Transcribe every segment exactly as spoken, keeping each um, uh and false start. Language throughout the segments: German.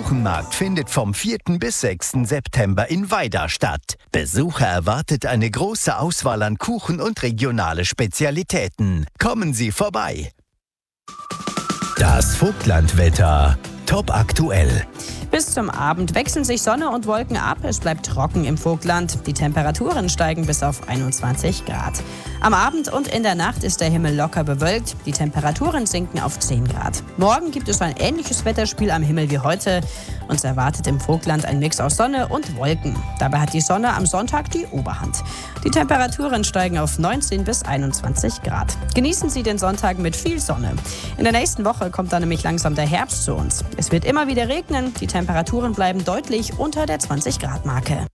Kuchenmarkt findet vom vierten bis sechsten September in Weida statt. Besucher erwartet eine große Auswahl an Kuchen und regionale Spezialitäten. Kommen Sie vorbei. Das Vogtlandwetter. Top aktuell. Bis zum Abend wechseln sich Sonne und Wolken ab. Es bleibt trocken im Vogtland. Die Temperaturen steigen bis auf einundzwanzig Grad. Am Abend und in der Nacht ist der Himmel locker bewölkt. Die Temperaturen sinken auf zehn Grad. Morgen gibt es ein ähnliches Wetterspiel am Himmel wie heute. Uns erwartet im Vogtland ein Mix aus Sonne und Wolken. Dabei hat die Sonne am Sonntag die Oberhand. Die Temperaturen steigen auf neunzehn bis einundzwanzig Grad. Genießen Sie den Sonntag mit viel Sonne. In der nächsten Woche kommt dann nämlich langsam der Herbst zu uns. Es wird immer wieder regnen. Die Temperaturen bleiben deutlich unter der zwanzig Grad Marke.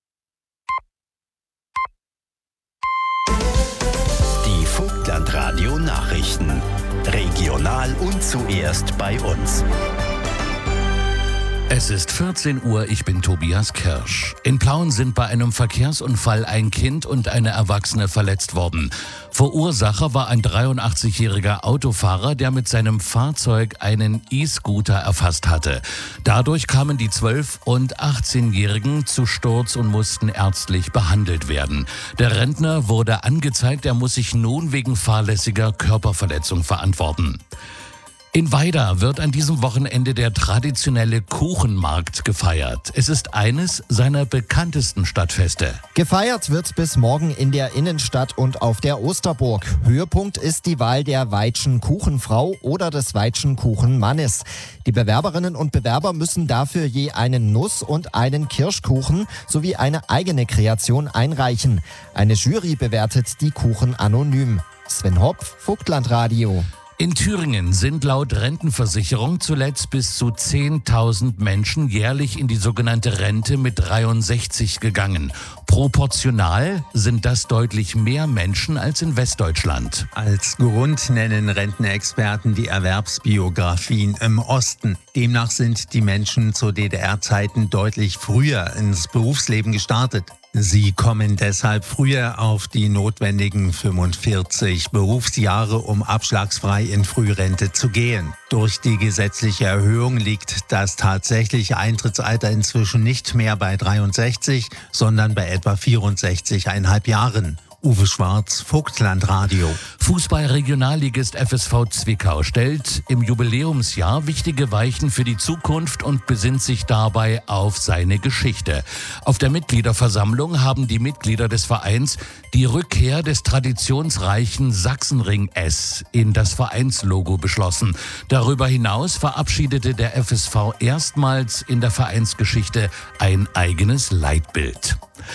Die Vogtlandradio Nachrichten. Regional und zuerst bei uns. Es ist vierzehn Uhr, ich bin Tobias Kirsch. In Plauen sind bei einem Verkehrsunfall ein Kind und eine Erwachsene verletzt worden. Verursacher war ein dreiundachtzigjähriger Autofahrer, der mit seinem Fahrzeug einen E-Scooter erfasst hatte. Dadurch kamen die zwölf- und achtzehnjährigen zu Sturz und mussten ärztlich behandelt werden. Der Rentner wurde angezeigt, er muss sich nun wegen fahrlässiger Körperverletzung verantworten. In Weida wird an diesem Wochenende der traditionelle Kuchenmarkt gefeiert. Es ist eines seiner bekanntesten Stadtfeste. Gefeiert wird bis morgen in der Innenstadt und auf der Osterburg. Höhepunkt ist die Wahl der Weidschen Kuchenfrau oder des Weidschen Kuchenmannes. Die Bewerberinnen und Bewerber müssen dafür je einen Nuss- und einen Kirschkuchen sowie eine eigene Kreation einreichen. Eine Jury bewertet die Kuchen anonym. Sven Hopf, Vogtlandradio. In Thüringen sind laut Rentenversicherung zuletzt bis zu zehntausend Menschen jährlich in die sogenannte Rente mit dreiundsechzig gegangen. Proportional sind das deutlich mehr Menschen als in Westdeutschland. Als Grund nennen Rentenexperten die Erwerbsbiografien im Osten. Demnach sind die Menschen zu D D R-Zeiten deutlich früher ins Berufsleben gestartet. Sie kommen deshalb früher auf die notwendigen fünfundvierzig Berufsjahre, um abschlagsfrei in Frührente zu gehen. Durch die gesetzliche Erhöhung liegt das tatsächliche Eintrittsalter inzwischen nicht mehr bei dreiundsechzig, sondern bei etwa vierundsechzig Komma fünf Jahren. Uwe Schwarz, Vogtlandradio. Fußball-Regionalligist F S V Zwickau stellt im Jubiläumsjahr wichtige Weichen für die Zukunft und besinnt sich dabei auf seine Geschichte. Auf der Mitgliederversammlung haben die Mitglieder des Vereins die Rückkehr des traditionsreichen Sachsenring S in das Vereinslogo beschlossen. Darüber hinaus verabschiedete der F S V erstmals in der Vereinsgeschichte ein eigenes Leitbild.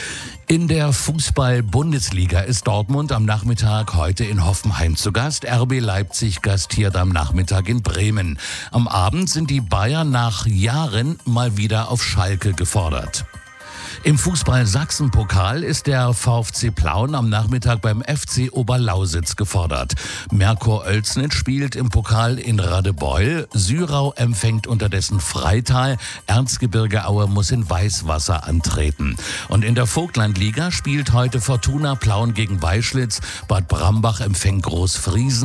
In der Fußball-Bundesliga ist Dortmund am Nachmittag heute in Hoffenheim zu Gast. R B Leipzig gastiert am Nachmittag in Bremen. Am Abend sind die Bayern nach Jahren mal wieder auf Schalke gefordert. Im Fußball-Sachsen-Pokal ist der VfC Plauen am Nachmittag beim F C Oberlausitz gefordert. Merkur Oelsnitz spielt im Pokal in Radebeul, Syrau empfängt unterdessen Freital, Erzgebirge Aue muss in Weißwasser antreten. Und in der Vogtlandliga spielt heute Fortuna Plauen gegen Weischlitz, Bad Brambach empfängt Großfriesen.